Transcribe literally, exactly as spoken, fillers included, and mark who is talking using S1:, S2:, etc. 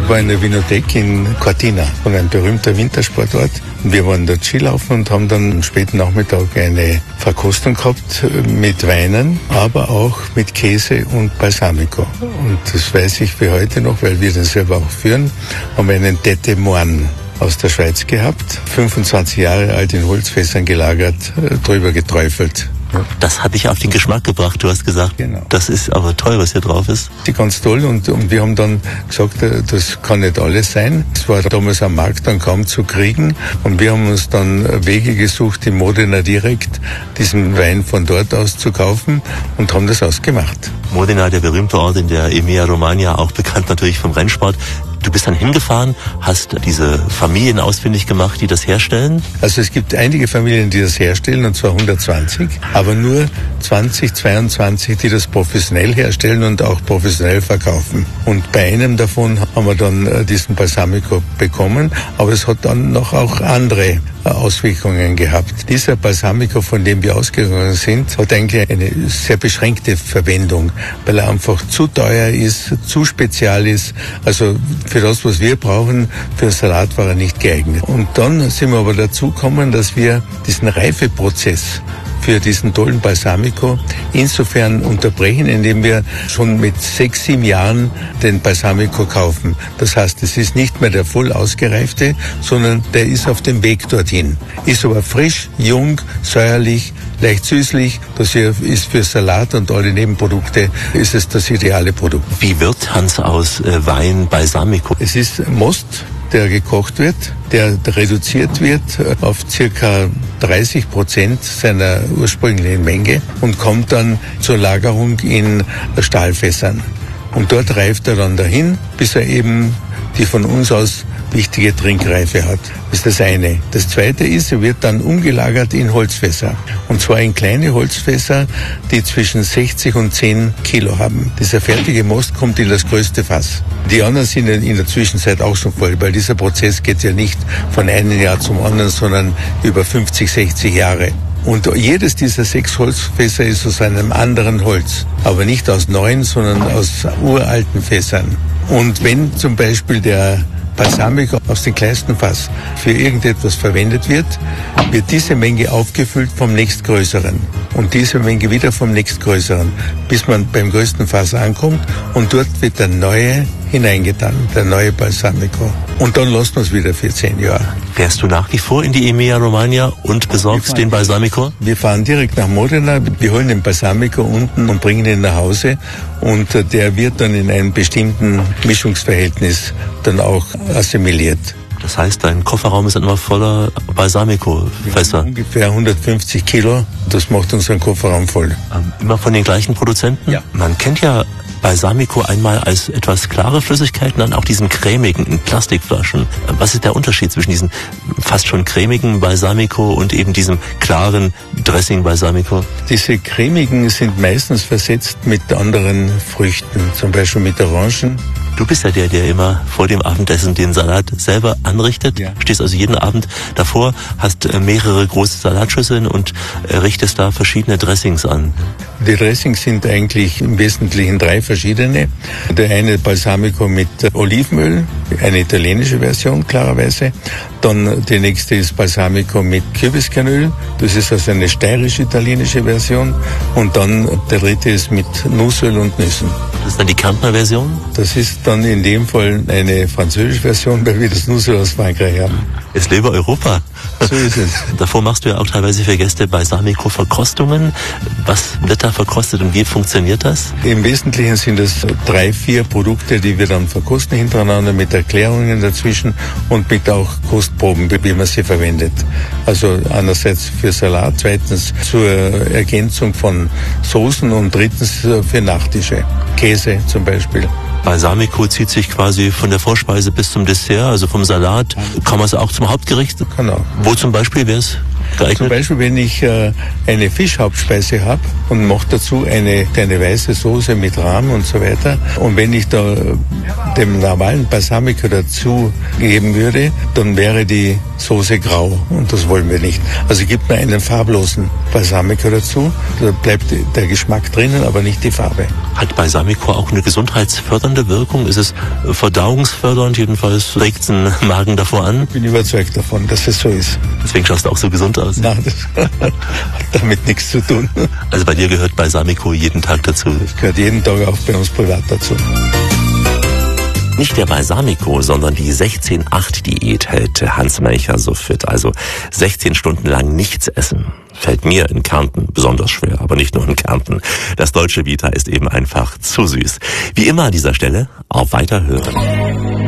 S1: war in der Winothek in Cortina, ein berühmter Wintersportort. Wir waren dort Skilaufen und haben dann am späten Nachmittag eine Verkostung gehabt mit Weinen, aber auch mit Käse und Balsamico. Und das weiß ich wie heute noch, weil wir den selber auch führen, haben wir einen Tête Moine aus der Schweiz gehabt, fünfundzwanzig Jahre alt in Holzfässern gelagert, drüber geträufelt.
S2: Das hat dich auf den Geschmack gebracht, du hast gesagt.
S1: Genau.
S2: Das ist aber toll, was hier drauf ist.
S1: Die ganz toll und, und wir haben dann gesagt, das kann nicht alles sein. Es war damals am Markt dann kaum zu kriegen und wir haben uns dann Wege gesucht, in Modena direkt diesen Wein von dort aus zu kaufen und haben das ausgemacht.
S2: Modena, der berühmte Ort in der Emilia-Romagna, auch bekannt natürlich vom Rennsport. Du bist dann hingefahren, hast diese Familien ausfindig gemacht, die das herstellen?
S1: Also es gibt einige Familien, die das herstellen, und zwar hundertzwanzig, aber nur zwanzig, zweiundzwanzig, die das professionell herstellen und auch professionell verkaufen. Und bei einem davon haben wir dann diesen Balsamico bekommen, aber es hat dann noch auch andere Auswirkungen gehabt. Dieser Balsamico, von dem wir ausgegangen sind, hat eigentlich eine sehr beschränkte Verwendung, weil er einfach zu teuer ist, zu spezial ist. Also für das, was wir brauchen, für Salat war er nicht geeignet. Und dann sind wir aber dazu gekommen, dass wir diesen Reifeprozess für diesen tollen Balsamico insofern unterbrechen, indem wir schon mit sechs, sieben Jahren den Balsamico kaufen. Das heißt, es ist nicht mehr der voll ausgereifte, sondern der ist auf dem Weg dorthin. Ist aber frisch, jung, säuerlich, leicht süßlich. Das hier ist für Salat und alle Nebenprodukte ist es das ideale Produkt.
S2: Wie wird, Hans, aus äh, Wein Balsamico?
S1: Es ist Most, der gekocht wird, der reduziert wird auf circa dreißig Prozent seiner ursprünglichen Menge und kommt dann zur Lagerung in Stahlfässern. Und dort reift er dann dahin, bis er eben die von uns aus wichtige Trinkreife hat. Das ist das eine. Das zweite ist, er wird dann umgelagert in Holzfässer. Und zwar in kleine Holzfässer, die zwischen sechzig und zehn Kilo haben. Dieser fertige Most kommt in das größte Fass. Die anderen sind in der Zwischenzeit auch schon voll, weil dieser Prozess geht ja nicht von einem Jahr zum anderen, sondern über fünfzig, sechzig Jahre. Und jedes dieser sechs Holzfässer ist aus einem anderen Holz. Aber nicht aus neuen, sondern aus uralten Fässern. Und wenn zum Beispiel der Balsamico aus dem kleinsten Fass für irgendetwas verwendet wird, wird diese Menge aufgefüllt vom nächstgrößeren und diese Menge wieder vom nächstgrößeren, bis man beim größten Fass ankommt und dort wird der neue hineingetan, der neue Balsamico. Und dann lassen wir es wieder für zehn Jahre.
S2: Fährst du nach wie vor in die Emilia-Romagna und besorgst den Balsamico?
S1: Wir fahren direkt nach Modena, wir holen den Balsamico unten und bringen ihn nach Hause und der wird dann in einem bestimmten Mischungsverhältnis dann auch assimiliert.
S2: Das heißt, dein Kofferraum ist dann immer voller Balsamico-Fässer?
S1: Ungefähr hundertfünfzig Kilo, das macht unseren Kofferraum voll.
S2: Ähm, immer von den gleichen Produzenten?
S1: Ja.
S2: Man kennt ja Balsamico einmal als etwas klare Flüssigkeit und dann auch diesen cremigen in Plastikflaschen. Was ist der Unterschied zwischen diesem fast schon cremigen Balsamico und eben diesem klaren Dressing Balsamico?
S1: Diese cremigen sind meistens versetzt mit anderen Früchten, zum Beispiel mit Orangen.
S2: Du bist ja der, der immer vor dem Abendessen den Salat selber anrichtet.
S1: Ja.
S2: Stehst also jeden Abend davor, hast mehrere große Salatschüsseln und richtest da verschiedene Dressings an.
S1: Die Dressings sind eigentlich im Wesentlichen drei verschiedene. Der eine Balsamico mit Olivenöl, eine italienische Version klarerweise. Dann die nächste ist Balsamico mit Kürbiskernöl, das ist also eine steirisch-italienische Version. Und dann der dritte ist mit Nussöl und Nüssen.
S2: Das ist dann die Kärntner Version?
S1: Das ist dann in dem Fall eine französische Version, weil wir das Nussöl aus Frankreich haben.
S2: Es lebe Europa.
S1: So ist es.
S2: Davor machst du ja auch teilweise für Gäste Balsamico-Verkostungen. Was wird da verkostet und wie funktioniert das?
S1: Im Wesentlichen sind es drei, vier Produkte, die wir dann verkosten hintereinander mit Erklärungen dazwischen und mit auch Kostproben, wie man sie verwendet. Also einerseits für Salat, zweitens zur Ergänzung von Soßen und drittens für Nachtische. Käse zum Beispiel.
S2: Balsamico zieht sich quasi von der Vorspeise bis zum Dessert, also vom Salat. Kann man es auch zum Hauptgericht?
S1: Genau.
S2: Wo zum Beispiel wäre es geeignet?
S1: Zum Beispiel, wenn ich äh, eine Fischhauptspeise habe und mache dazu eine, eine weiße Soße mit Rahm und so weiter. Und wenn ich da dem normalen Balsamico dazu geben würde, dann wäre die Soße grau. Und das wollen wir nicht. Also gibt man einen farblosen Balsamico dazu. Da bleibt der Geschmack drinnen, aber nicht die Farbe.
S2: Hat Balsamico auch eine gesundheitsfördernde Wirkung? Ist es verdauungsfördernd? Jedenfalls regt es den Magen davor an?
S1: Ich bin überzeugt davon, dass es so ist.
S2: Deswegen schaust du auch so gesund aus.
S1: Nein, das hat damit nichts zu tun.
S2: Also bei dir gehört Balsamico jeden Tag dazu?
S1: Das gehört jeden Tag auch bei uns privat dazu.
S2: Nicht der Balsamico, sondern die sechzehn acht Diät hält Hans Melcher so fit. Also sechzehn Stunden lang nichts essen. Fällt mir in Kärnten besonders schwer, aber nicht nur in Kärnten. Das Dolce Vita ist eben einfach zu süß. Wie immer an dieser Stelle, auf Weiterhören.